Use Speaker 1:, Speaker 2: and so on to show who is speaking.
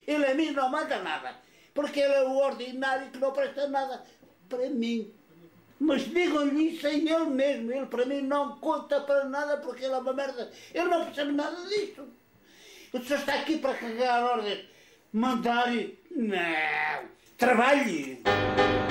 Speaker 1: Ele a mim não manda nada, porque ele é o ordinário que não presta nada para mim. Mas digam-lhe isso a ele mesmo, ele para mim não conta para nada porque ele é uma merda, ele não percebe nada disto. O senhor está aqui para cagar ordens, mandar, não, trabalhe.